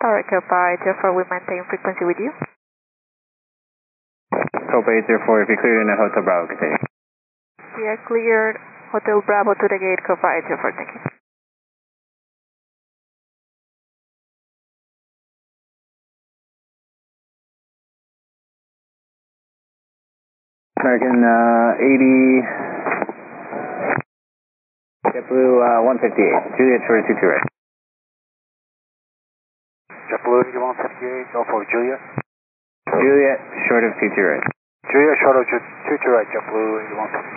Alright, Copa 804, we maintain frequency with you. Copa 804, if you cleared in a Hotel Bravo, continue. We are cleared, Hotel Bravo to the gate, Copa 804, thank you. American 80, JetBlue 158, Juliet short of 22 right. JetBlue 158, go for Juliet. Juliet short of 22 right. Juliet short of 22 right, JetBlue 158.